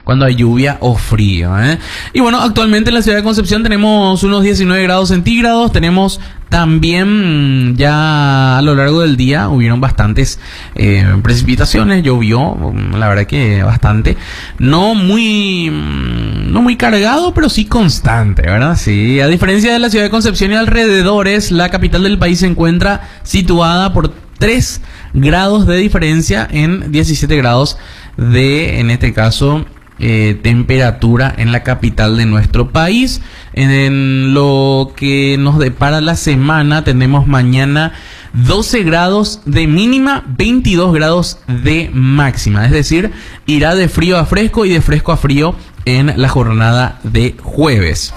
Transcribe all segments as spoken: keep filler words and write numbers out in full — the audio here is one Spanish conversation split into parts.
cuando hay lluvia o frío, ¿eh? Y bueno, actualmente en la ciudad de Concepción tenemos unos diecinueve grados centígrados, tenemos también ya a lo largo del día hubieron bastantes eh, precipitaciones, llovió, la verdad que bastante, no muy no muy cargado, pero sí constante, ¿verdad? Sí, a diferencia de la ciudad de Concepción y alrededores, la capital del país se encuentra situada por tres grados de diferencia en diecisiete grados de, en este caso, Eh, temperatura en la capital de nuestro país. En, en lo que nos depara la semana, tenemos mañana doce grados de mínima, veintidós grados de máxima, es decir, irá de frío a fresco y de fresco a frío en la jornada de jueves.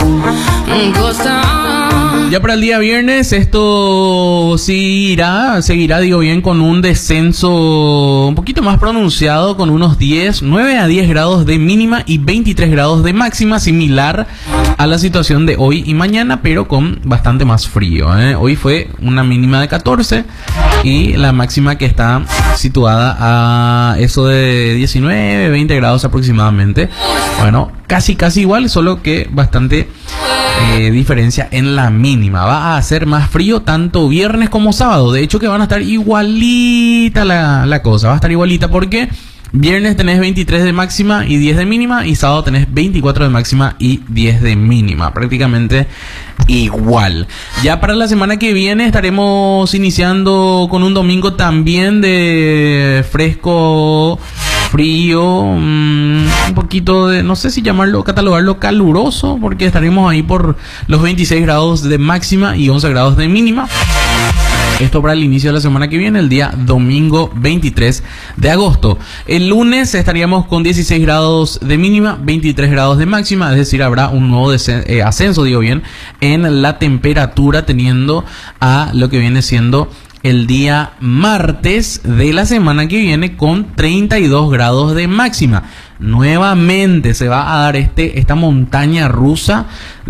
Ya para el día viernes esto sí irá, seguirá, digo bien, con un descenso un poquito más pronunciado, con unos diez, nueve a diez grados de mínima y veintitrés grados de máxima, similar a la situación de hoy y mañana, pero con bastante más frío, ¿eh? Hoy fue una mínima de catorce y la máxima que está situada a eso de diecinueve, veinte grados aproximadamente. Bueno, casi casi igual, solo que bastante eh, diferencia en la mínima. Va a hacer más frío tanto viernes como sábado. De hecho que van a estar igualita la, la cosa. Va a estar igualita porque viernes tenés veintitrés de máxima y diez de mínima, y sábado tenés veinticuatro de máxima y diez de mínima. Prácticamente igual. Ya para la semana que viene estaremos iniciando con un domingo también de fresco, frío, mmm, un poquito de, no sé si llamarlo, catalogarlo caluroso, porque estaremos ahí por los veintiséis grados de máxima y once grados de mínima. Esto para el inicio de la semana que viene, el día domingo veintitrés de agosto. El lunes estaríamos con dieciséis grados de mínima, veintitrés grados de máxima, es decir, habrá un nuevo eh, ascenso, digo bien, en la temperatura, teniendo a lo que viene siendo el día martes de la semana que viene con treinta y dos grados de máxima. Nuevamente se va a dar este esta montaña rusa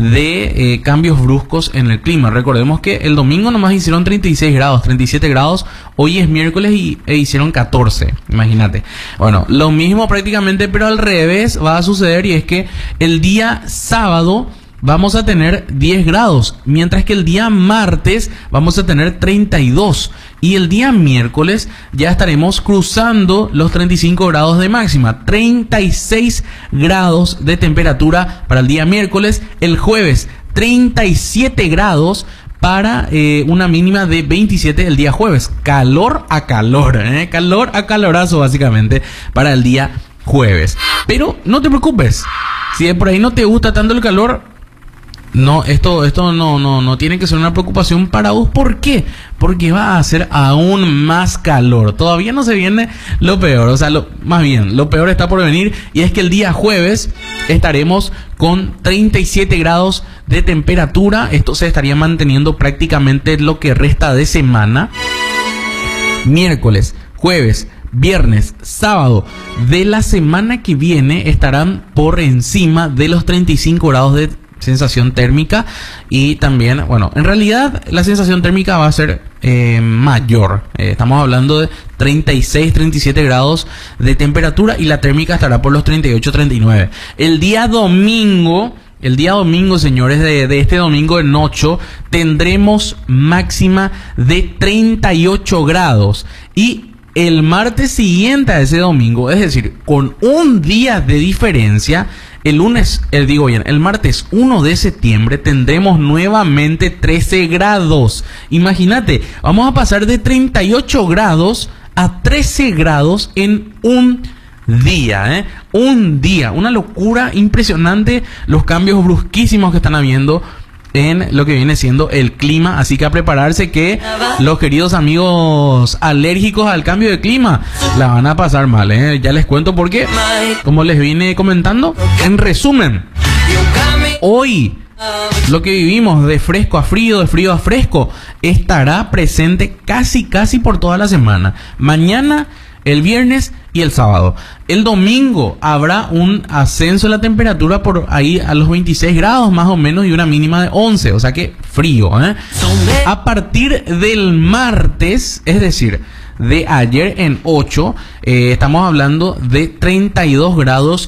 de eh, cambios bruscos en el clima. Recordemos que el domingo nomás hicieron treinta y seis grados, treinta y siete grados. Hoy es miércoles y e hicieron catorce. Imagínate. Bueno, lo mismo prácticamente, pero al revés va a suceder, y es que el día sábado vamos a tener diez grados, mientras que el día martes vamos a tener treinta y dos, y el día miércoles ya estaremos cruzando los treinta y cinco grados de máxima, treinta y seis grados de temperatura para el día miércoles. El jueves treinta y siete grados para eh, una mínima de veintisiete el día jueves. Calor a calor, ¿eh? calor a calorazo básicamente para el día jueves. Pero no te preocupes, si de por ahí no te gusta tanto el calor, no, esto, esto no, no, no tiene que ser una preocupación para vos. ¿Por qué? Porque va a hacer aún más calor. Todavía no se viene lo peor, o sea, lo, más bien, lo peor está por venir, y es que el día jueves estaremos con treinta y siete grados de temperatura. Esto se estaría manteniendo prácticamente lo que resta de semana. Miércoles, jueves, viernes, sábado de la semana que viene estarán por encima de los treinta y cinco grados de sensación térmica, y también, bueno, en realidad la sensación térmica va a ser eh, mayor. Eh, estamos hablando de treinta y seis, treinta y siete grados de temperatura, y la térmica estará por los treinta y ocho, treinta y nueve. El día domingo, el día domingo, señores, de, de este domingo en ocho, tendremos máxima de treinta y ocho grados, y el martes siguiente a ese domingo, es decir, con un día de diferencia, el lunes, el digo bien, el martes uno de septiembre tendremos nuevamente trece grados. Imagínate, vamos a pasar de treinta y ocho grados a trece grados en un día, ¿eh? Un día, una locura impresionante, los cambios brusquísimos que están habiendo en lo que viene siendo el clima. Así que a prepararse, que los queridos amigos alérgicos al cambio de clima la van a pasar mal, ¿eh? Ya les cuento por qué, como les vine comentando. En resumen, hoy lo que vivimos de fresco a frío, de frío a fresco, estará presente casi casi por toda la semana. Mañana, el viernes y el sábado. El domingo habrá un ascenso de la temperatura por ahí a los veintiséis grados más o menos, y una mínima de once, o sea que frío, ¿eh? A partir del martes, es decir, de ayer en ocho, eh, estamos hablando de treinta y dos grados